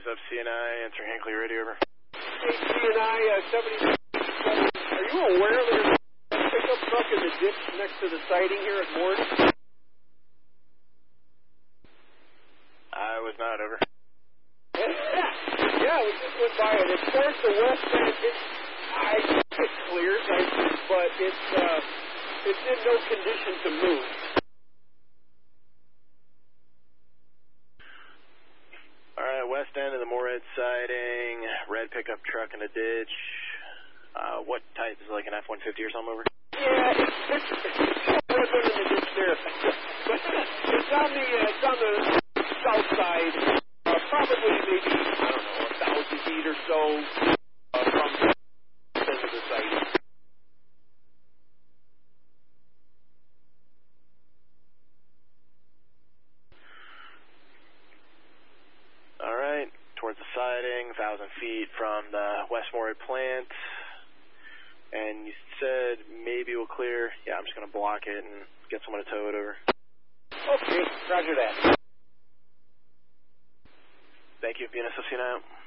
BNSF CNI, answering Hinckley Radio, over. Hey, CNI 77, are you aware there's a pickup truck in the ditch next to the siding here at Morton? I was not, over. Yeah, we just went by it. It's towards the west end. I think it's cleared, but it's in no condition to move. All right, west end of the Moorhead siding, red pickup truck in a ditch. What type? Is it like an F-150 or something, over? Yeah, it's in the ditch there. But it's on the south side, probably maybe, I don't know, 1,000 feet or so from the end of the site. All right, towards the siding, 1,000 feet from the West Moorhead plant. And you said maybe we'll clear. Yeah, I'm just going to block it and get someone to tow it over. Okay, roger that. Thank you, BNSF CNI.